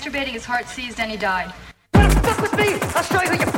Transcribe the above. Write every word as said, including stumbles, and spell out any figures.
masturbating, his heart seized, and he died. Wanna fuck with me? I'll show you who you